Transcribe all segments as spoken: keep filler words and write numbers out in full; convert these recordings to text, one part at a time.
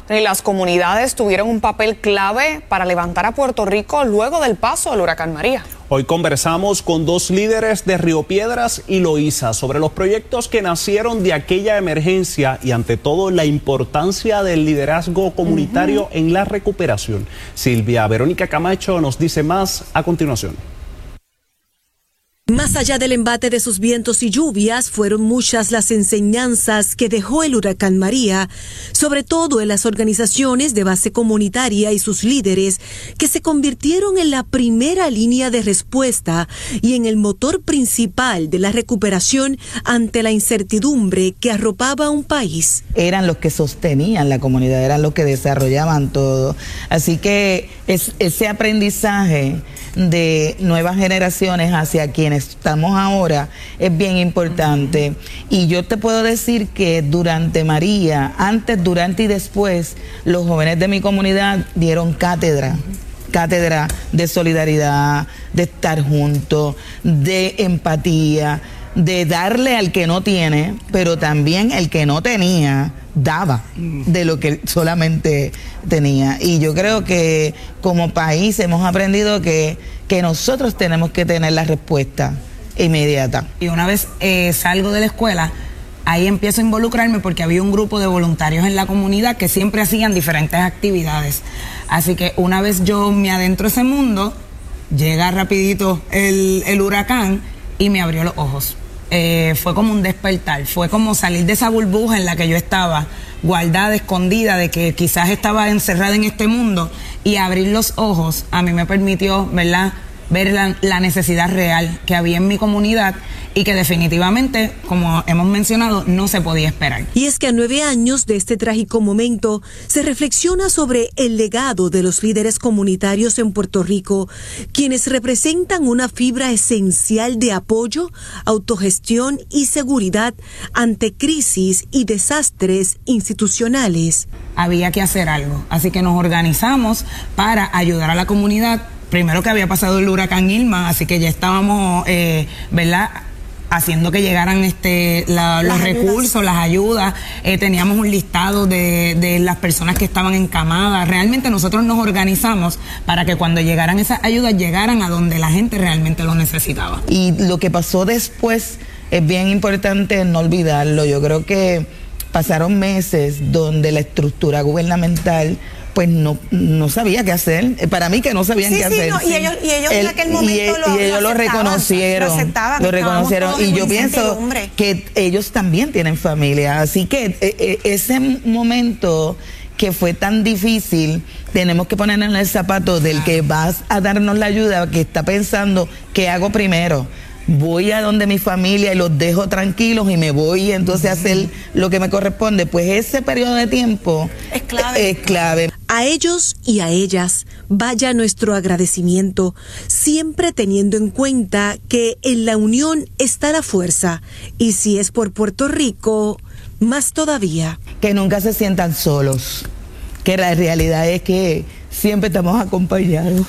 Y las comunidades tuvieron un papel clave para levantar a Puerto Rico luego del paso del huracán María. Hoy conversamos con dos líderes de Río Piedras y Loíza sobre los proyectos que nacieron de aquella emergencia y ante todo la importancia del liderazgo comunitario uh-huh. en la recuperación. Silvia Verónica Camacho nos dice más a continuación. Más allá del embate de sus vientos y lluvias, fueron muchas las enseñanzas que dejó el huracán María, sobre todo en las organizaciones de base comunitaria y sus líderes, que se convirtieron en la primera línea de respuesta y en el motor principal de la recuperación ante la incertidumbre que arropaba a un país. Eran los que sostenían la comunidad, eran los que desarrollaban todo. Así que es, ese aprendizaje de nuevas generaciones hacia quienes estamos ahora es bien importante. Y yo te puedo decir que durante María, antes, durante y después, los jóvenes de mi comunidad dieron cátedra. Cátedra de solidaridad, de estar juntos, de empatía, de darle al que no tiene, pero también el que no tenía daba de lo que solamente tenía. Y yo creo que como país hemos aprendido que, que nosotros tenemos que tener la respuesta inmediata. Y una vez eh, salgo de la escuela, ahí empiezo a involucrarme porque había un grupo de voluntarios en la comunidad que siempre hacían diferentes actividades. Así que una vez yo me adentro a ese mundo, llega rapidito el, el huracán y me abrió los ojos. Eh, fue como un despertar, fue como salir de esa burbuja en la que yo estaba guardada, escondida, de que quizás estaba encerrada en este mundo, y abrir los ojos a mí me permitió, ¿verdad?, ver la, la necesidad real que había en mi comunidad y que definitivamente, como hemos mencionado, no se podía esperar. Y es que a nueve años de este trágico momento se reflexiona sobre el legado de los líderes comunitarios en Puerto Rico, quienes representan una fibra esencial de apoyo, autogestión y seguridad ante crisis y desastres institucionales. Había que hacer algo, así que nos organizamos para ayudar a la comunidad. Primero que había pasado el huracán Irma, así que ya estábamos, eh, ¿verdad?, haciendo que llegaran este la, los recursos, las ayudas. Eh, teníamos un listado de, de las personas que estaban encamadas. Realmente nosotros nos organizamos para que cuando llegaran esas ayudas, llegaran a donde la gente realmente lo necesitaba. Y lo que pasó después es bien importante no olvidarlo. Yo creo que pasaron meses donde la estructura gubernamental pues no, no sabía qué hacer. Para mí que no sabían sí, qué sí, hacer. No, y ellos, y ellos El, en aquel momento y, lo, y ellos lo, lo reconocieron. Lo aceptaban. Lo reconocieron. Y yo pienso que ellos también tienen familia. Así que eh, ese momento que fue tan difícil, tenemos que ponernos en el zapato del que vas a darnos la ayuda, que está pensando, ¿qué hago primero? Voy a donde mi familia y los dejo tranquilos y me voy entonces a hacer lo que me corresponde. Pues ese periodo de tiempo es clave. Es clave. A ellos y a ellas vaya nuestro agradecimiento, siempre teniendo en cuenta que en la unión está la fuerza, y si es por Puerto Rico, más todavía. Que nunca se sientan solos, que la realidad es que siempre estamos acompañados,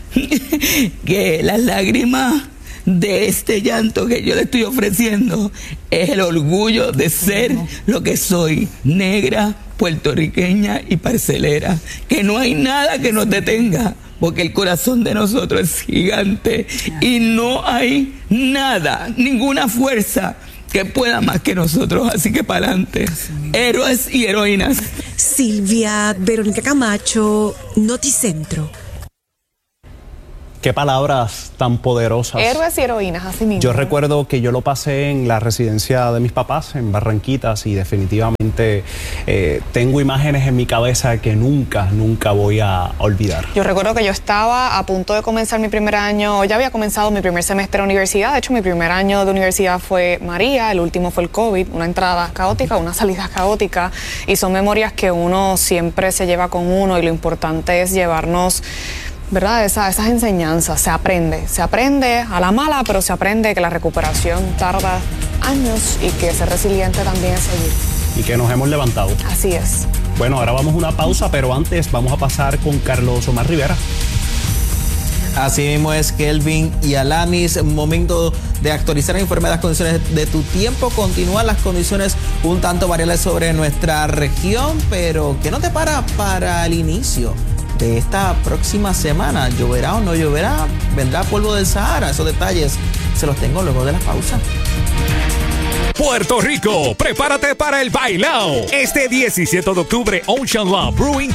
que las lágrimas de este llanto que yo le estoy ofreciendo es el orgullo de ser lo que soy, negra, puertorriqueña y parcelera, que no hay nada que nos detenga, porque el corazón de nosotros es gigante y no hay nada, ninguna fuerza que pueda más que nosotros, así que para adelante, héroes y heroínas. Silvia Verónica Camacho, Noticentro. Qué palabras tan poderosas. Héroes y heroínas, así mismo. Yo recuerdo que yo lo pasé en la residencia de mis papás, en Barranquitas, y definitivamente eh, tengo imágenes en mi cabeza que nunca, nunca voy a olvidar. Yo recuerdo que yo estaba a punto de comenzar mi primer año, ya había comenzado mi primer semestre de universidad. De hecho, mi primer año de universidad fue María, el último fue el COVID, una entrada caótica, una salida caótica, y son memorias que uno siempre se lleva con uno, y lo importante es llevarnos, ¿verdad?, Esa, esas enseñanzas. Se aprende, se aprende a la mala, pero se aprende que la recuperación tarda años y que ser resiliente también es seguir. Y que nos hemos levantado. Así es. Bueno, ahora vamos a una pausa, pero antes vamos a pasar con Carlos Omar Rivera. Así mismo es, Kelvin y Alanis. Momento de actualizar el informe de las condiciones de tu tiempo. Continúan las condiciones un tanto variables sobre nuestra región, pero ¿qué no te para para el inicio de esta próxima semana? ¿Lloverá o no lloverá? ¿Vendrá polvo del Sahara? Esos detalles se los tengo luego de la pausa. Puerto Rico, prepárate para el bailao. Este diecisiete de octubre, Ocean Law Brewing